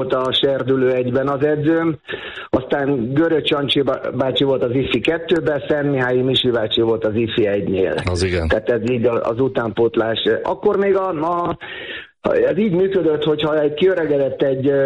a Serdülő 1-ben az edzőm, aztán Göröcs Jancsi bácsi volt az IFI 2-ben, Szentmihályi Misi bácsi volt az IFI 1-nél. Az igen. Tehát ez így az utánpótlás. Akkor még ez így működött, hogyha kiöregedett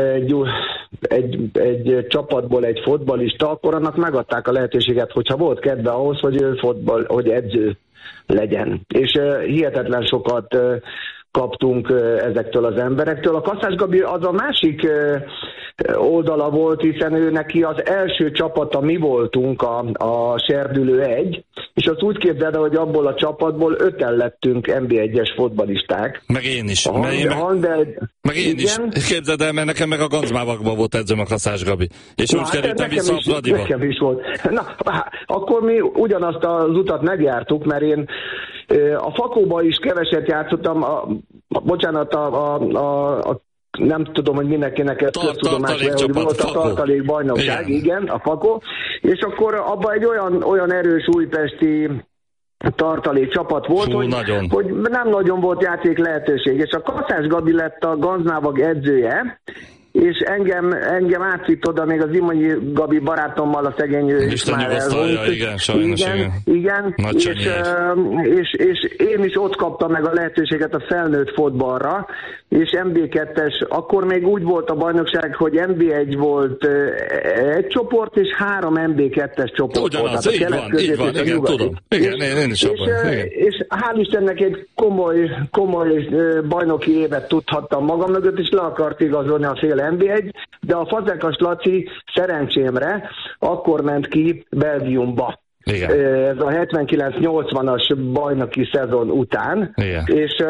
egy csapatból egy fotballista, akkor annak megadták a lehetőséget, hogyha volt kedve ahhoz, hogy ő hogy edző legyen. És hihetetlen sokat kaptunk ezektől az emberektől. A Kaszás Gabi az a másik oldala volt, hiszen ő neki az első csapata mi voltunk, a Serdülő 1, és azt úgy képzeld, hogy abból a csapatból 5-en lettünk NB1-es fotballisták. Meg én is. Meg én is. Képzeld el, mert nekem meg a Gancmávakban volt edzőm a Kaszás Gabi. És úgy kerültem vissza a Fradiba. Nekem is volt. Na, akkor mi ugyanazt az utat megjártuk, mert én a Fakóba is keveset játszottam, nem tudom, hogy mindenkinek ezt köztudomás, hogy volt a tartalékbajnokság, igen, a Fakó, és akkor abban egy olyan erős újpesti tartalék csapat volt, hogy nem nagyon volt játék lehetőség, és a Kaszás Gabi lett a Gancmávak edzője, és engem átvitt oda még az Imonyi Gabi barátommal, a szegény is már elhúnyt. Igen, sajnos, igen. És én is ott kaptam meg a lehetőséget a felnőtt fotballra, és MB2-es, akkor még úgy volt a bajnokság, hogy MB1 volt egy csoport, és 3 MB2-es csoport ugyanaz, volt. Így van, igen, tudom. Igen, én is abban. És hál' Istennek egy komoly bajnoki évet tudhattam magam mögött, és le akart igazolni a fél NB1, de a Fazekas Laci szerencsémre akkor ment ki Belgiumba. Igen. Ez a 79-80-as bajnoki szezon után. Igen.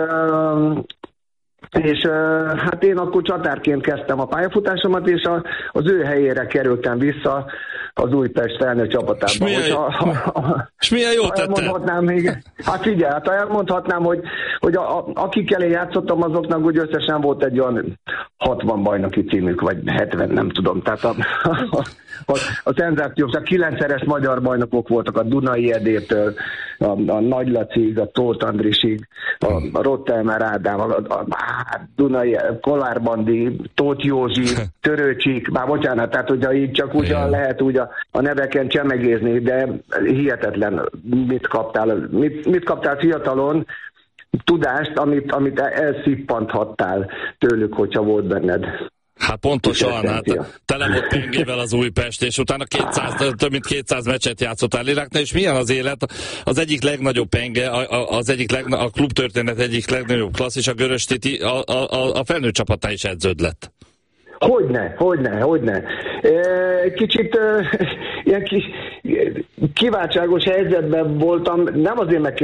És hát én akkor csatárként kezdtem a pályafutásomat, és az ő helyére kerültem vissza az Újpest felnőtt csapatába. És milyen jó tetted? Hát figyelj, hát elmondhatnám, hogy akikkel én játszottam, azoknak úgy összesen volt egy olyan 60 bajnoki címük, vagy 70, nem tudom. Tehát a szenzációs, a 9-szeres magyar bajnokok voltak a Dunai Edétől, a Nagy Lacig, a Tóth Andrisig, a Rottelmer Ádám, a Dunai, Kollár Bandi, Tóth Józsi, Törőcsik, bocsánat, tehát hogyha így csak ugyan lehet úgy a neveken csemegézni, de hihetetlen mit kaptál fiatalon, tudást, amit elszippanthattál tőlük, hogyha volt benned. Hát pontosan, tele volt pengével az Újpest, és utána több mint 200 meccset játszottál Iraknál, és milyen az élet? Az egyik legnagyobb penge, a klubtörténet egyik legnagyobb klasszis, a Görös Titi, a felnőtt csapatán is edződ lett. Hogyne. Kicsit ilyen kiváltságos helyzetben voltam, nem azért meg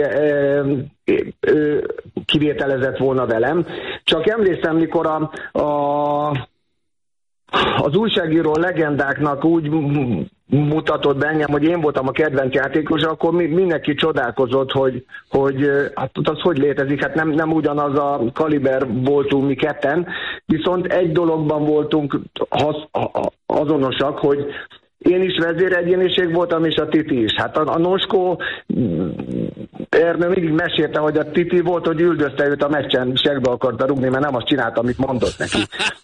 kivételezett volna velem, csak emlékszem, mikor az újságíró legendáknak úgy mutatott be engem, hogy én voltam a kedvenc játékos, akkor mindenki csodálkozott, hogy az hogy létezik, hát nem ugyanaz a kaliber voltunk mi ketten, viszont egy dologban voltunk azonosak, hogy én is vezéregyéniség voltam, és a Titi is. Hát a Noskó Ernő mindig mesélte, hogy a Titi volt, hogy üldözte őt a meccsen, segbe akarta rúgni, mert nem azt csinálta, amit mondott neki.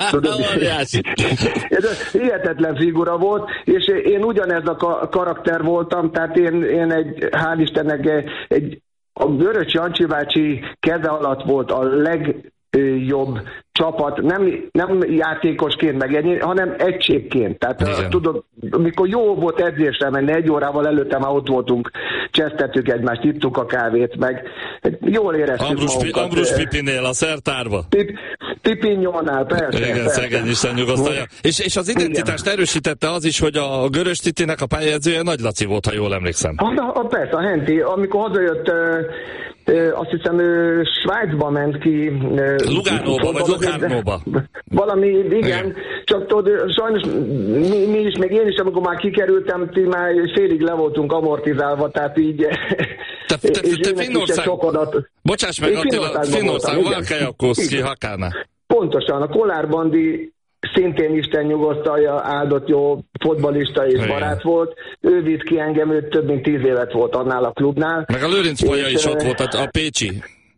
Ez hihetetlen figura volt, és én ugyanez a karakter voltam, tehát én hál' Istennek a Göröcs Jancsi bácsi keze alatt volt a legjobb csapat, nem játékosként meg ennyi, hanem egységként. Tehát tudod, mikor jó volt edzésre menni, 1 órával előtte már ott voltunk, csesztettük egymást, ittuk a kávét, meg jól éreztük magunkat. Ambrus Pipinél, a szertárba. Pipinyónál, persze. Igen, szegény Isten nyugosztalja. És az identitást erősítette az is, hogy a Görös Titinek a pályaedzője Nagy Laci volt, ha jól emlékszem. Persze, a Henti, amikor hazajött, azt hiszem, Svájcba ment ki. Lugánóba, vagy Locarnóba. Valami, igen, csak tudod, sajnos mi is, meg én is, amikor már kikerültem, már félig le voltunk amortizálva, tehát így... Te Finnország... Bocsáss meg, Attila, Finnország, Valkeakoszki, Hakána. Pontosan, a Kollár Bandi szintén Isten nyugosztalja, áldott jó fotbalista és barát volt. Ő vitt ki engem, ő több mint 10 évet volt annál a klubnál. Meg a Lőrinc Folya is ott volt, a pécsi.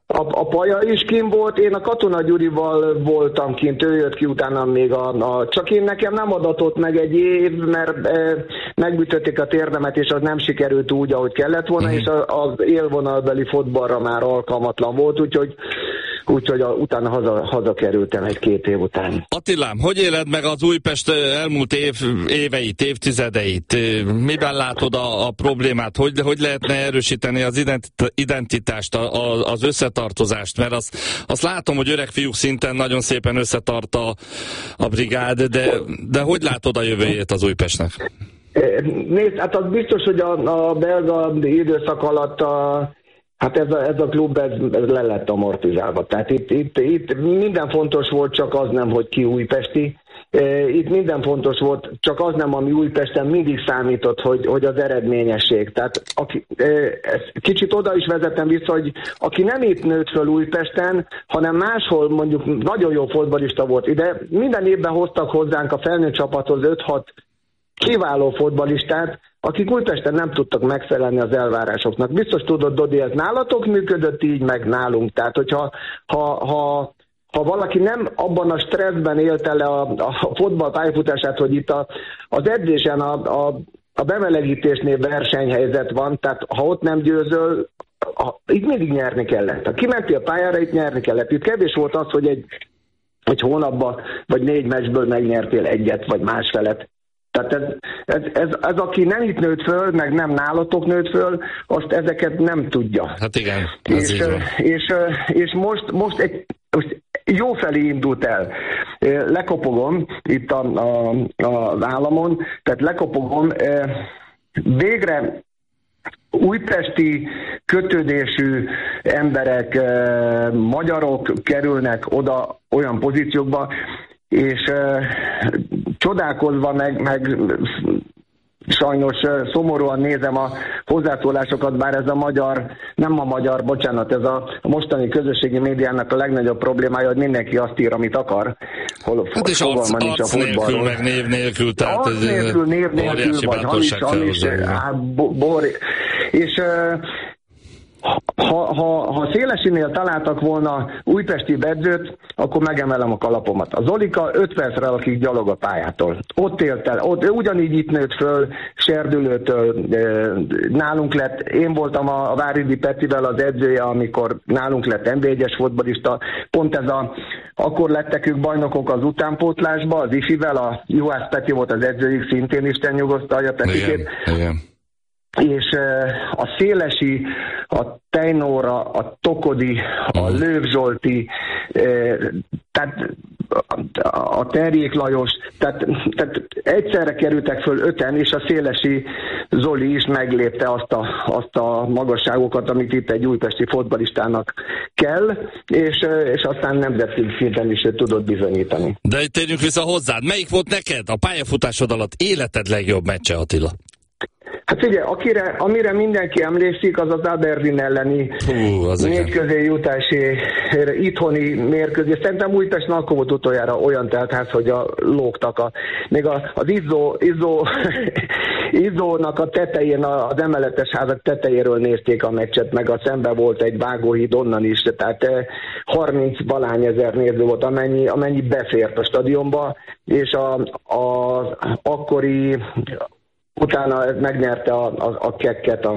A Paja is kint volt, én a Katona Gyurival voltam kint, ő jött ki utána még csak én nekem nem adatott meg egy év, mert megbütötték a térdemet, és az nem sikerült úgy, ahogy kellett volna, és az élvonalbeli fotballra már alkalmatlan volt, úgyhogy utána hazakerültem egy-két év után. Attilám, hogy éled meg az Újpest elmúlt éveit, évtizedeit? Miben látod a problémát? Hogy lehetne erősíteni az identitást, az összetartozást? Mert azt látom, hogy öreg fiúk szinten nagyon szépen összetart a brigád, de hogy látod a jövőjét az Újpestnek? Nézd, hát az biztos, hogy a belga időszak alatt hát ez a klub ez le lett amortizálva. Tehát itt minden fontos volt, csak az nem, hogy ki újpesti. Itt minden fontos volt, csak az nem, ami Újpesten mindig számított, hogy az eredményesség. Tehát kicsit oda is vezetem vissza, hogy aki nem itt nőtt föl Újpesten, hanem máshol mondjuk nagyon jó fotballista volt ide, minden évben hoztak hozzánk a felnőtt csapathoz 5-6 kiváló fotballistát, akik Újpesten nem tudtak megfelelni az elvárásoknak. Biztos tudod, Dodi, ez nálatok működött így, meg nálunk. Tehát, hogyha ha valaki nem abban a stresszben élte le a fotball pályafutását, hogy itt az edzésen a bemelegítésnél versenyhelyzet van, tehát ha ott nem győzöl, itt mindig nyerni kellett. Ha kimentél a pályára, itt nyerni kellett. Itt kevés volt az, hogy egy hónapban vagy 4 meccsből megnyertél egyet vagy másfelet. Tehát ez aki nem itt nőtt föl, meg nem nálatok nőtt föl, azt ezeket nem tudja. Hát igen. És most jó felé indult el. Lekopogom itt az államon, tehát lekopogom. Végre újpesti kötődésű emberek, magyarok kerülnek oda olyan pozíciókba, és csodálkozva meg sajnos szomorúan nézem a hozzászólásokat, bár ez ez a mostani közösségi médiának a legnagyobb problémája, hogy mindenki azt ír, amit akar. Hát és arc nélkül, meg név nélkül. Arc nélkül, név nélkül, vagy hamis, és ha Szélesinél találtak volna újpesti edzőt, akkor megemelem a kalapomat. A Zolika 5 percre lakik gyalog a pályától. Ott élt el, ugyanígy itt nőtt föl, Serdülőtől nálunk lett. Én voltam a Váridi Petivel az edzője, amikor nálunk lett NB1-es fotballista. Pont akkor lettek ők bajnokok az utánpótlásba, az ifivel, a Juhász Peti volt az edzőjük, szintén Isten nyugosztalja Petikét. Igen. És a Szélesi, a Tejnóra, a Tokodi, a Lőv Zsolti, tehát a Terjék Lajos, tehát egyszerre kerültek föl 5-en, és a Szélesi Zoli is meglépte azt a magasságokat, amit itt egy újpesti fotballistának kell, és aztán nemzetközi szinten is tudott bizonyítani. De itt térjünk vissza hozzád. Melyik volt neked a pályafutásod alatt életed legjobb meccse, Attila? Hát figyelj, amire mindenki emlékszik, az Aberdeen elleni 4 közé jutási itthoni mérkőzés. Szerintem Újpesten akkor volt utoljára olyan teltház, hogy lógtak. Még az Izzónak a tetején, az emeletes házak tetejéről nézték a meccset, meg a szemben volt egy vágóhíd onnan is, tehát 30 valány ezer néző volt, amennyi befért a stadionba, és az akkori utána megnyerte a kekket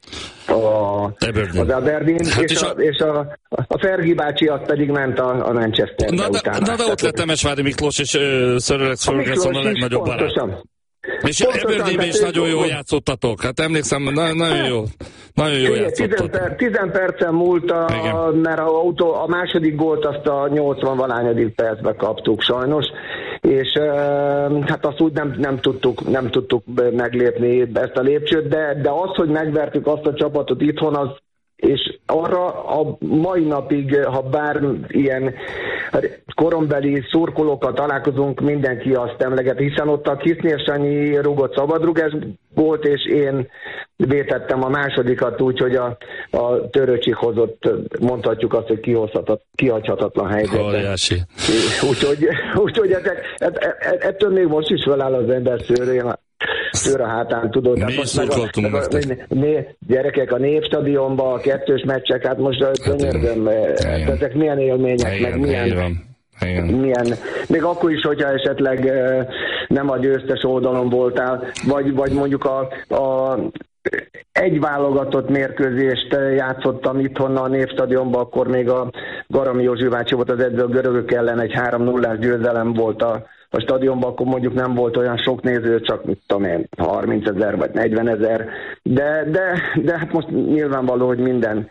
az Aberdeen, hát és a Fergie bácsi az pedig ment a Manchesterbe utána. Na de ott lett Temesvári Miklós és Sir Alex Ferguson a legnagyobb barát. És Aberdeenben is nagyon jól játszottatok. Hát emlékszem, nagyon jó játszottatok. 10 percen múlt, mert a második gólt azt a 80-valányadik percben kaptuk sajnos, és hát azt úgy nem tudtuk meglépni ezt a lépcsőt, de az, hogy megvertük azt a csapatot itthon, és arra a mai napig, ha bár ilyen korombeli szurkolókkal találkozunk, mindenki azt emleget, hiszen ott a Kisznér Sanyi rúgott szabadrugás volt, és én vétettem a másodikat úgy, hogy a Töröcsik hozott, mondhatjuk azt, hogy kihagyhatatlan helyzetben. Óriási. Úgyhogy ettől még most is feláll az ember szőrén. sör a hátán, tudod. Mi is szurkoltunk nektek. Gyerekek, a Népstadionban a kettős meccsek, hát most könyörgöm, ezek milyen élmények, igen, meg milyen, még akkor is, hogyha esetleg nem a győztes oldalon voltál, vagy mondjuk a egy válogatott mérkőzést játszottam itthon a Népstadionban, akkor még a Garami Józsi bácsi volt az edző, a görögök ellen egy 3-0-ás győzelem volt a stadionban, akkor mondjuk nem volt olyan sok néző, csak mit tudom én, 30 000 vagy 40 000, de hát most nyilvánvaló, hogy minden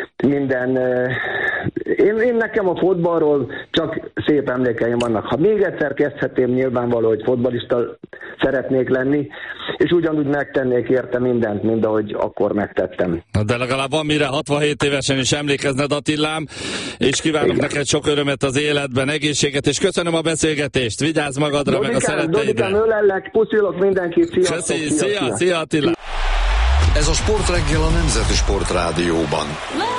én nekem a fotballról csak szép emlékeim vannak. Ha még egyszer kezdhetném, nyilvánvaló, hogy fotballista szeretnék lenni, és ugyanúgy megtennék érte mindent, mint ahogy akkor megtettem. De legalább van mire 67 évesen is emlékezned, Attilám, és kívánok neked sok örömet az életben, egészséget, és köszönöm a beszélgetést. Vigyázz magadra, Dodikám, meg a szeretteidre. Dodikám, ölellek, puszilok mindenkit, sziasztok! Szia, Attila! Ez a Sportreggel a Nemzeti Sportrádióban.